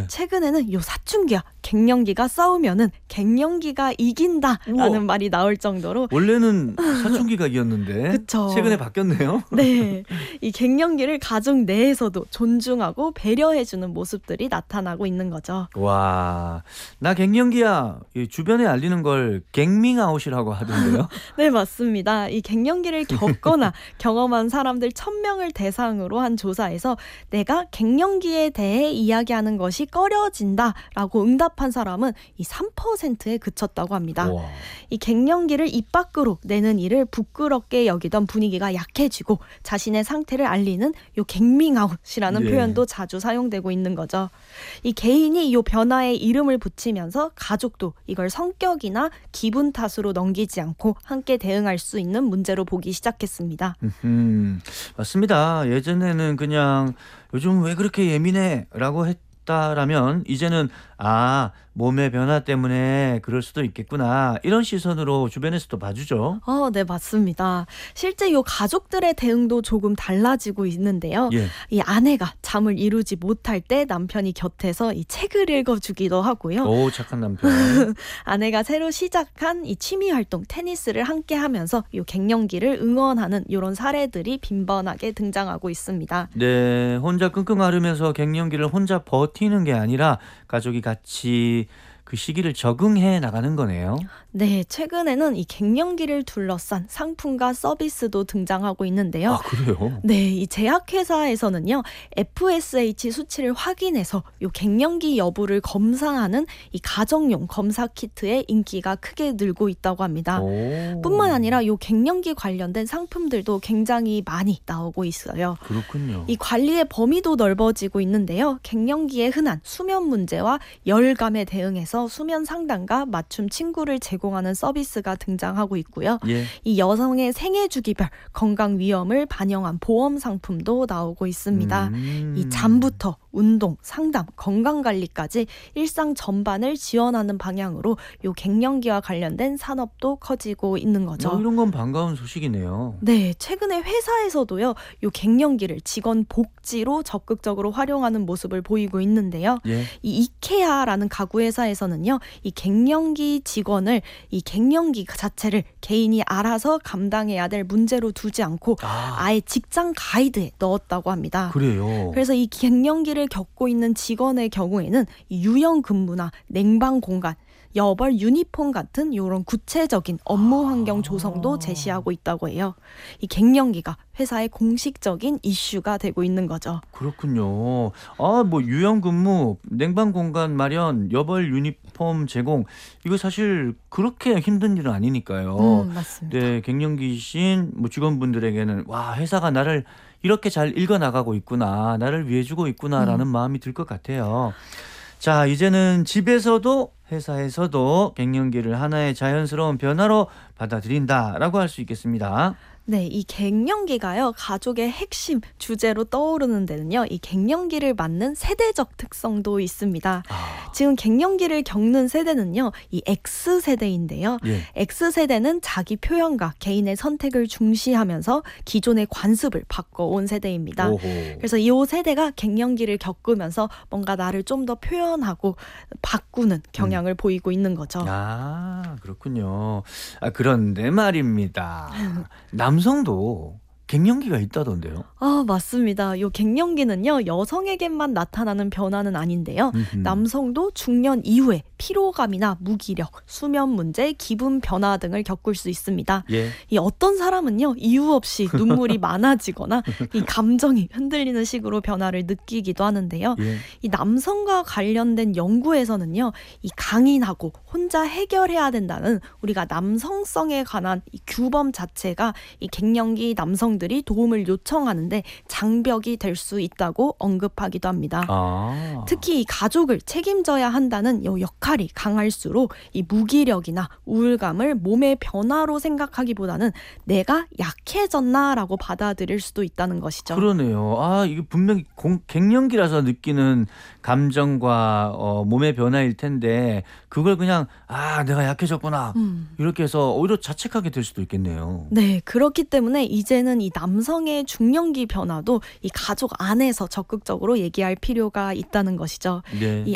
최근에는 요 사춘기와 갱년기가 싸우면은 갱년기가 이긴다라는 우와. 말이 나올 정도로 원래는 사춘기가 이겼는데 그쵸. 최근에 바뀌었네요. 네, 이 갱년기를 가족 내에서도 존중하고 배려해주는 모습들이 나타나고 있는 거죠. 와, 나 갱년기야. 이 주변에 알리는 걸 갱밍아웃이라고 하던데요. 네, 맞습니다. 이 갱년기를 겪거나 경험한 사람들 1000명을 대상으로 한 조사에서 내가 갱년기에 대해 이야기하는 것이 꺼려진다라고 응답한 사람은 이 3%에 그쳤다고 합니다. 와. 이 갱년기를 입 밖으로 내는 일을 부끄럽게 여기던 분위기가 약해지고 자신의 상태를 알리는 요 갱밍아웃이라는 예. 표현도 자주 사용되고 있는 거죠. 이 개인이 요 변화에 이름을 붙이면서 가족도 이걸 성격이나 기분 탓으로 넘기지 않고 함께 대응할 수 있는 문제로 보기 시작했습니다. 맞습니다. 예전에는 그냥 요즘 왜 그렇게 예민해? 라고 했다라면 이제는 몸의 변화 때문에 그럴 수도 있겠구나. 이런 시선으로 주변에서도 봐주죠. 네, 맞습니다. 실제 요 가족들의 대응도 조금 달라지고 있는데요. 예. 이 아내가 잠을 이루지 못할 때 남편이 곁에서 이 책을 읽어주기도 하고요. 오, 착한 남편. 아내가 새로 시작한 이 취미 활동 테니스를 함께 하면서 요 갱년기를 응원하는 이런 사례들이 빈번하게 등장하고 있습니다. 네, 혼자 끙끙 앓으면서 갱년기를 혼자 버티는 게 아니라 가족이 같이 그 시기를 적응해 나가는 거네요. 네, 최근에는 이 갱년기를 둘러싼 상품과 서비스도 등장하고 있는데요. 그래요? 네, 이 제약회사에서는요, FSH 수치를 확인해서 요 갱년기 여부를 검사하는 이 가정용 검사 키트의 인기가 크게 늘고 있다고 합니다. 오. 뿐만 아니라 요 갱년기 관련된 상품들도 굉장히 많이 나오고 있어요. 그렇군요. 이 관리의 범위도 넓어지고 있는데요. 갱년기에 흔한 수면 문제와 열감에 대응해서 수면 상담과 맞춤 친구를 제공하는 서비스가 등장하고 있고요. 예. 이 여성의 생애 주기별 건강 위험을 반영한 보험 상품도 나오고 있습니다. 이 잠부터 운동, 상담, 건강관리까지 일상 전반을 지원하는 방향으로 요 갱년기와 관련된 산업도 커지고 있는 거죠. 이런 건 반가운 소식이네요. 네, 최근에 회사에서도요, 요 갱년기를 직원 복지로 적극적으로 활용하는 모습을 보이고 있는데요. 예. 이 이케아라는 가구 회사에서는요, 이 갱년기 직원을 이 갱년기 자체를 개인이 알아서 감당해야 될 문제로 두지 않고 아예 직장 가이드에 넣었다고 합니다. 그래요. 그래서 이 갱년기를 겪고 있는 직원의 경우에는 이 유연 근무나 냉방 공간, 여벌 유니폼 같은 이런 구체적인 업무 환경 조성도 제시하고 있다고 해요. 이 갱년기가 회사의 공식적인 이슈가 되고 있는 거죠. 그렇군요. 뭐 유연 근무, 냉방 공간 마련, 여벌 유니폼 제공, 이거 사실 그렇게 힘든 일은 아니니까요. 맞습니다. 네, 갱년기신 뭐 직원분들에게는 와, 회사가 나를 이렇게 잘 읽어나가고 있구나, 나를 위해주고 있구나라는 마음이 들 것 같아요. 자, 이제는 집에서도 회사에서도 갱년기를 하나의 자연스러운 변화로 받아들인다라고 할 수 있겠습니다. 네, 이 갱년기가요, 가족의 핵심 주제로 떠오르는 데는요, 이 갱년기를 맞는 세대적 특성도 있습니다. 지금 갱년기를 겪는 세대는요, 이 X세대인데요. 예. X세대는 자기 표현과 개인의 선택을 중시하면서 기존의 관습을 바꿔온 세대입니다. 오호. 그래서 이 세대가 갱년기를 겪으면서 뭔가 나를 좀 더 표현하고 바꾸는 경향을 보이고 있는 거죠. 그렇군요. 그런데 말입니다. 남성도 갱년기가 있다던데요. 맞습니다. 요 갱년기는요, 여성에게만 나타나는 변화는 아닌데요. 남성도 중년 이후에 피로감이나 무기력, 수면 문제, 기분 변화 등을 겪을 수 있습니다. 예. 이 어떤 사람은요, 이유 없이 눈물이 많아지거나 이 감정이 흔들리는 식으로 변화를 느끼기도 하는데요. 예. 이 남성과 관련된 연구에서는요, 이 강인하고 혼자 해결해야 된다는 우리가 남성성에 관한 이 규범 자체가 이 갱년기 남성들이 도움을 요청하는데 장벽이 될 수 있다고 언급하기도 합니다. 특히 이 가족을 책임져야 한다는 이 역할이 강할수록 이 무기력이나 우울감을 몸의 변화로 생각하기보다는 내가 약해졌나라고 받아들일 수도 있다는 것이죠. 그러네요. 이게 분명히 갱년기라서 느끼는 감정과 몸의 변화일 텐데 그걸 그냥 내가 약해졌구나 이렇게 해서 오히려 자책하게 될 수도 있겠네요. 네, 그렇기 때문에 이제는 이 남성의 중년기 변화도 이 가족 안에서 적극적으로 얘기할 필요가 있다는 것이죠. 네. 이